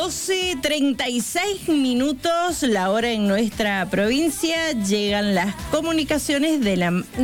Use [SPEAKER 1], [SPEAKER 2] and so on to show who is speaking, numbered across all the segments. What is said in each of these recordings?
[SPEAKER 1] 12:36, la hora en nuestra provincia. Llegan las comunicaciones de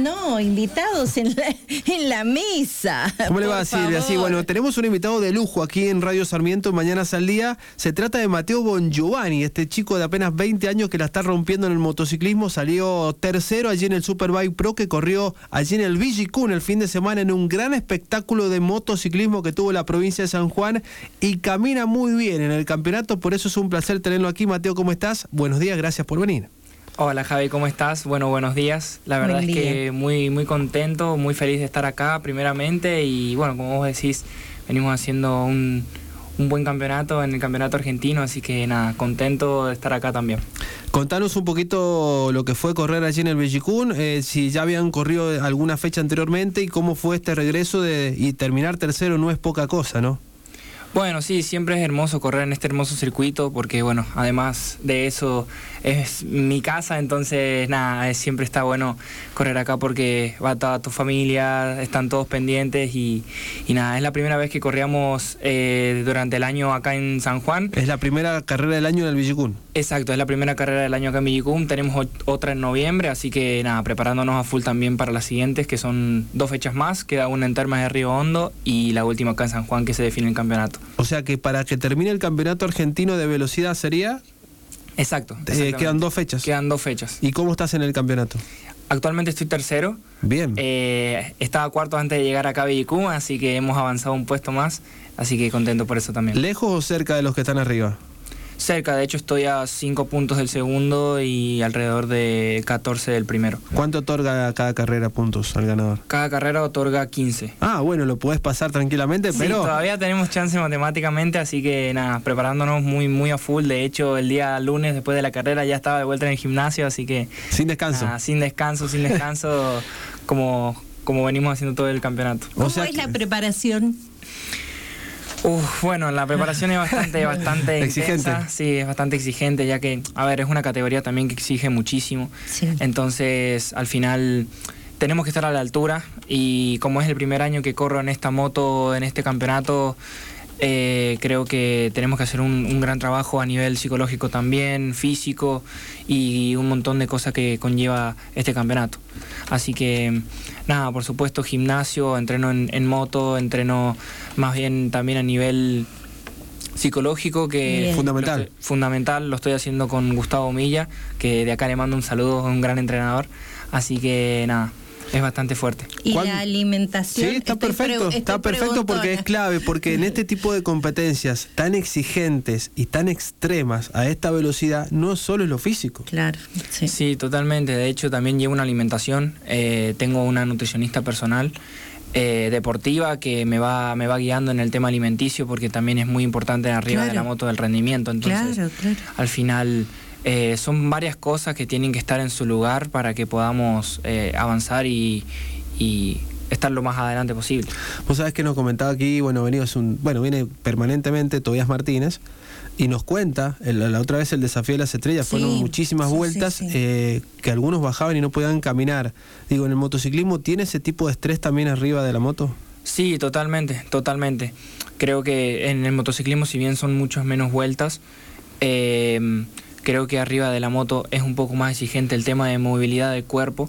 [SPEAKER 1] invitados en la mesa.
[SPEAKER 2] ¿Cómo le va, Silvia? Sí, bueno, tenemos un invitado de lujo aquí en Radio Sarmiento, Mañanas al Día. Se trata de Matteo Bongiovanni, este chico de apenas 20 años que la está rompiendo en el motociclismo. Salió tercero allí en el Superbike Pro, que corrió allí en el Villicún el fin de semana en un gran espectáculo de motociclismo que tuvo la provincia de San Juan, y camina muy bien en el campeonato. Por eso es un placer tenerlo aquí. Matteo, ¿cómo estás? Buenos días, gracias por venir.
[SPEAKER 3] Hola, Javi, ¿cómo estás? Bueno, buenos días. La verdad es que muy contento, muy feliz de estar acá primeramente, y bueno, como vos decís, venimos haciendo un buen campeonato en el campeonato argentino, así que nada, contento de estar acá también.
[SPEAKER 2] Contanos un poquito lo que fue correr allí en el Villicún, si ya habían corrido alguna fecha anteriormente y cómo fue este regreso y terminar tercero. No es poca cosa, ¿no?
[SPEAKER 3] Bueno, sí, siempre es hermoso correr en este hermoso circuito porque, bueno, además de eso es mi casa, entonces nada, siempre está bueno correr acá porque va toda tu familia, están todos pendientes y nada, es la primera vez que corríamos durante el año acá en San Juan.
[SPEAKER 2] Es la primera carrera del año en el Villicún.
[SPEAKER 3] Exacto, es la primera carrera del año acá en Villicún, tenemos otra en noviembre, así que nada, preparándonos a full también para las siguientes, que son 2 fechas más, queda una en Termas de Río Hondo y la última acá en San Juan, que se define el campeonato.
[SPEAKER 2] O sea que para que termine el campeonato argentino de velocidad sería...
[SPEAKER 3] Exacto.
[SPEAKER 2] Quedan 2 fechas.
[SPEAKER 3] Quedan 2 fechas.
[SPEAKER 2] ¿Y cómo estás en el campeonato?
[SPEAKER 3] Actualmente estoy tercero.
[SPEAKER 2] Bien.
[SPEAKER 3] Estaba cuarto antes de llegar acá a Villicún, así que hemos avanzado un puesto más, así que contento por eso también.
[SPEAKER 2] ¿Lejos o cerca de los que están arriba?
[SPEAKER 3] Cerca, de hecho estoy a 5 puntos del segundo y alrededor de 14 del primero.
[SPEAKER 2] ¿Cuánto otorga cada carrera puntos al ganador?
[SPEAKER 3] Cada carrera otorga 15.
[SPEAKER 2] Ah, bueno, lo podés pasar tranquilamente, pero...
[SPEAKER 3] Sí, todavía tenemos chance matemáticamente, así que nada, preparándonos muy a full. De hecho, el día lunes después de la carrera ya estaba de vuelta en el gimnasio, así que...
[SPEAKER 2] Sin descanso.
[SPEAKER 3] Nada, sin descanso, como venimos haciendo todo el campeonato.
[SPEAKER 1] ¿Cómo es la preparación?
[SPEAKER 3] Bueno, la preparación es bastante
[SPEAKER 2] exigente.
[SPEAKER 3] Intensa, sí, es bastante exigente, ya que, a ver, es una categoría también que exige muchísimo.
[SPEAKER 1] Sí.
[SPEAKER 3] Entonces, al final, tenemos que estar a la altura, y como es el primer año que corro en esta moto, en este campeonato, creo que tenemos que hacer un gran trabajo a nivel psicológico también, físico, y un montón de cosas que conlleva este campeonato. Así que nada, por supuesto gimnasio, entreno en moto, entreno más bien también a nivel psicológico, que fundamental, lo estoy haciendo con Gustavo Milla, que de acá le mando un saludo, un gran entrenador, así que nada, es bastante fuerte.
[SPEAKER 1] ¿Y la alimentación?
[SPEAKER 2] Sí, está perfecto porque es clave, porque en este tipo de competencias tan exigentes y tan extremas a esta velocidad, no solo es lo físico.
[SPEAKER 1] Claro, sí.
[SPEAKER 3] Sí, totalmente. De hecho, también llevo una alimentación. Tengo una nutricionista personal, deportiva, que me va guiando en el tema alimenticio, porque también es muy importante arriba de la moto del rendimiento. Entonces, al final... son varias cosas que tienen que estar en su lugar para que podamos avanzar y estar lo más adelante posible.
[SPEAKER 2] Vos sabés que nos comentaba aquí, viene permanentemente Tobías Martínez y nos cuenta, la otra vez el desafío de las estrellas, fueron muchísimas vueltas, que algunos bajaban y no podían caminar. Digo, ¿en el motociclismo tiene ese tipo de estrés también arriba de la moto?
[SPEAKER 3] Sí, totalmente. Creo que en el motociclismo, si bien son muchas menos vueltas, creo que arriba de la moto es un poco más exigente el tema de movilidad del cuerpo.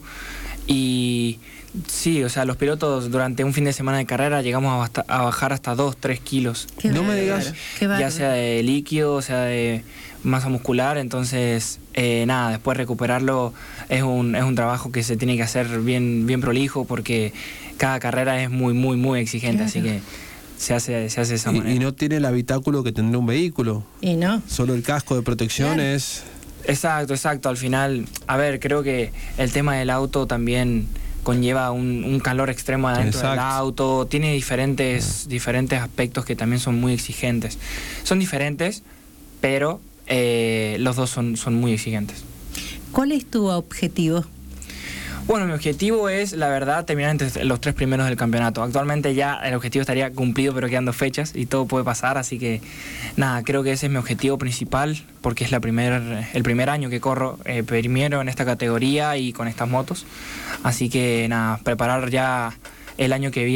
[SPEAKER 3] Y sí, o sea, los pilotos durante un fin de semana de carrera llegamos a bajar hasta 2-3 kilos.
[SPEAKER 2] No me digas.
[SPEAKER 3] Ya sea de líquido, o sea de masa muscular. Entonces, nada, después recuperarlo es un trabajo que se tiene que hacer bien prolijo, porque cada carrera es muy exigente, así que... Se hace de esa manera.
[SPEAKER 2] Y no tiene el habitáculo que tendrá un vehículo.
[SPEAKER 1] Y no.
[SPEAKER 2] Solo el casco de protección es...
[SPEAKER 3] Exacto. Al final, a ver, creo que el tema del auto también conlleva un calor extremo adentro del auto. Tiene diferentes aspectos que también son muy exigentes. Son diferentes, pero los dos son muy exigentes.
[SPEAKER 1] ¿Cuál es tu objetivo?
[SPEAKER 3] Bueno, mi objetivo es, la verdad, terminar entre los 3 primeros del campeonato. Actualmente ya el objetivo estaría cumplido, pero quedan 2 fechas y todo puede pasar, así que nada, creo que ese es mi objetivo principal, porque es el primer año que corro primero en esta categoría y con estas motos. Así que nada, preparar ya el año que viene